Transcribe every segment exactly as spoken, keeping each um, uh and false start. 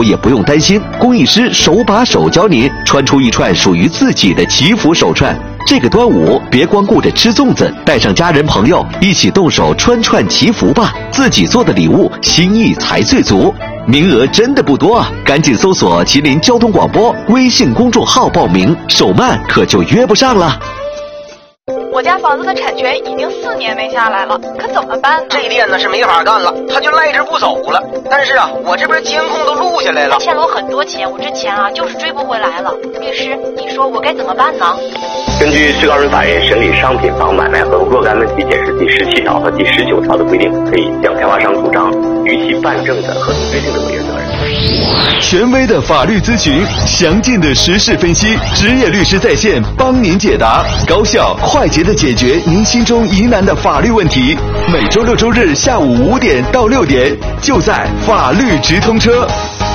主也不用担心，工艺师手把手教您穿出一串属于自己的祈福手串。这个端午别光顾着吃粽子，带上家人朋友一起动手穿串祈福吧，自己做的礼物心意才最足。名额真的不多啊，赶紧搜索吉林交通广播微信公众号报名，手慢可就约不上了。 我家房子的产权已经四年没下来了，可怎么办呢？ 这店呢是没法干了，他就赖着不走了。但是啊，我这边监控都录下来了。 他欠了我很多钱，我这钱啊就是追不回来了。律师，你说我该怎么办呢？ 根据最高人法院审理商品房买卖和若干问题解释第十七条和第十九条的规定，可以向开发商主张逾期办证的合同约定的违约责任。 权威的法律咨询，详尽的时事分析，职业律师在线帮您解答，高效快捷的解决您心中疑难的法律问题。每周六周日下午五点到六点，就在法律直通车。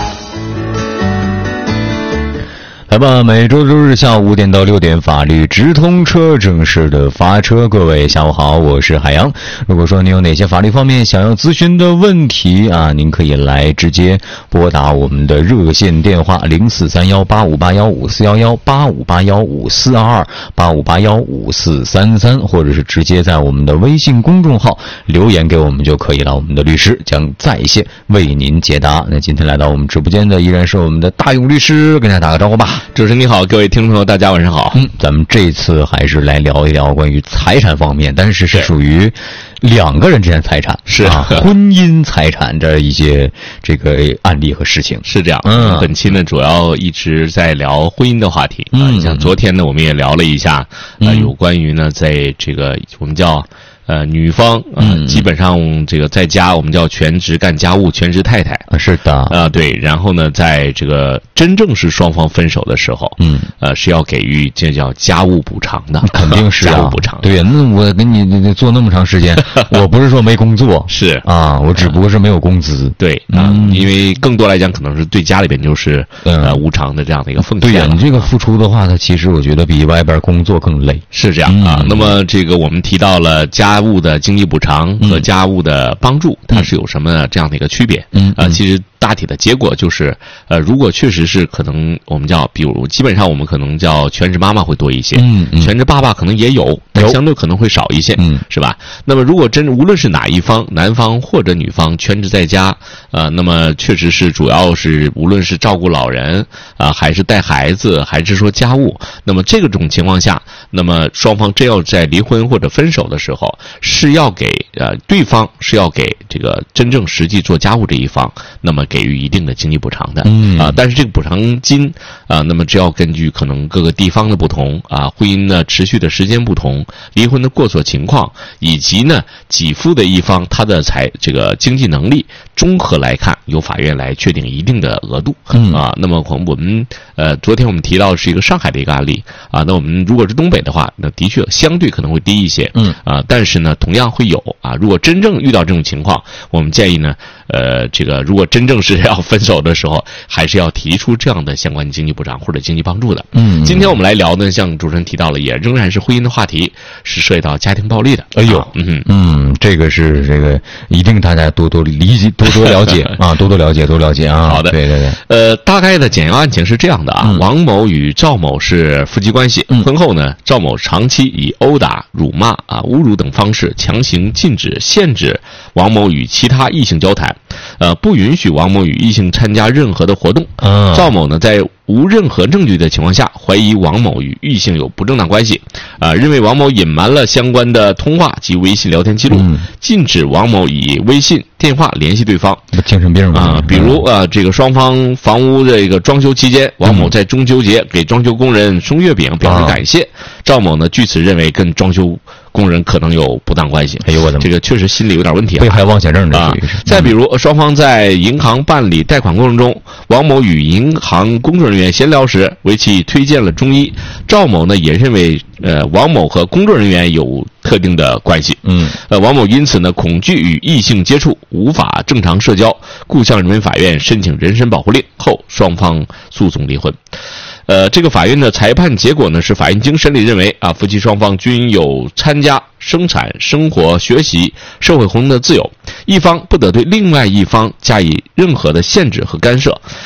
来吧，每周周日下午五点到六点，法律直通车正式的发车。各位下午好，我是海洋。如果说您有哪些法律方面想要咨询的问题啊，您可以来直接拨打我们的热线电话零四三幺八五八幺五四幺幺八五八幺五四二二八五八幺五四三三，或者是直接在我们的微信公众号留言给我们就可以了。我们的律师将在线为您解答。那今天来到我们直播间的依然是我们的大勇律师，跟大家打个招呼吧。 主持人你好，各位听众朋友大家晚上好。 嗯，咱们这次还是来聊一聊关于财产方面，但是是属于两个人之间的财产， 是啊，婚姻财产这一些这个案例和事情是这样。 嗯， 本期呢主要一直在聊婚姻的话题。 嗯， 呃、像昨天呢我们也聊了一下，呃，有关于呢在这个我们叫。呃，女方呃、嗯，基本上这个在家我们叫全职干家务，全职太太啊，是的啊、 呃，对。然后呢，在这个真正是双方分手的时候，嗯，呃，是要给予这叫家务补偿的， 肯定是、啊、 家务补偿。 对呀，那我跟你做那么长时间，我不是说没工作， 是啊，我只不过是没有工资。 对啊、嗯，因为更多来讲，可能是对家里边就是呃无偿的这样的一个奉献。 对呀，你这个付出的话，它其实我觉得比外边工作更累。 是这样啊、嗯。那么这个我们提到了家。家务的经济补偿和家务的帮助、嗯、它是有什么这样的一个区别？嗯啊、呃，其实大体的结果就是，呃，如果确实是可能我们叫，比如基本上我们可能叫全职妈妈会多一些，嗯，嗯全职爸爸可能也有，但相对可能会少一些，嗯，是吧？那么如果真无论是哪一方，男方或者女方全职在家，呃，那么确实是主要是无论是照顾老人啊、呃，还是带孩子，还是说家务，那么这个种情况下，那么双方真要在离婚或者分手的时候，是要给呃对方是要给这个真正实际做家务这一方，那么给予一定的经济补偿的，嗯啊，但是这个补偿金啊，那么只要根据可能各个地方的不同啊，婚姻呢持续的时间不同，离婚的过错情况，以及呢给付的一方他的财这个经济能力综合来看，由法院来确定一定的额度，嗯啊，那么我们呃昨天我们提到是一个上海的一个案例啊，那我们如果是东北的话，那的确相对可能会低一些，嗯啊，但是呢同样会有啊，如果真正遇到这种情况，我们建议呢，呃，这个如果真正是要分手的时候，还是要提出这样的相关经济补偿或者经济帮助的。嗯，今天我们来聊呢，像主持人提到了，也仍然是婚姻的话题，是涉及到家庭暴力的。 哎呦，啊、嗯嗯，这个是这个一定大家多多理解，多多了解啊，多多了解，多了解啊。 好的， 对对对。 呃，大概的简要案情是这样的啊，嗯、王某与赵某是夫妻关系，嗯、婚后呢，赵某长期以殴打、辱骂啊、侮辱等方式强行禁止、限制王某与其他异性交谈，呃，不允许王某与异性参加任何的活动。嗯，赵某呢，在无任何证据的情况下，怀疑王某与异性有不正当关系，啊、呃，认为王某隐瞒了相关的通话及微信聊天记录，嗯、禁止王某以微信、电话联系对方。 精神病啊、呃，比如啊、呃，这个双方房屋这个装修期间，王某在中秋节给装修工人送月饼表示感谢，啊、赵某呢据此认为跟装修工人可能有不当关系。 哎呦我的妈， 这个确实心里有点问题、啊， 被害妄想症啊。再比如，双方在银行办理贷款过程中，王某与银行工作人员闲聊时，为其推荐了中医。赵某呢也认为，呃，王某和工作人员有特定的关系。嗯，呃，王某因此呢恐惧与异性接触，无法正常社交，故向人民法院申请人身保护令后，双方诉讼离婚。呃，这个法院的裁判结果呢是，法院经审理认为啊，夫妻双方均有参加生产、生活、学习、社会活动的自由，一方不得对另外一方加以任何的限制和干涉。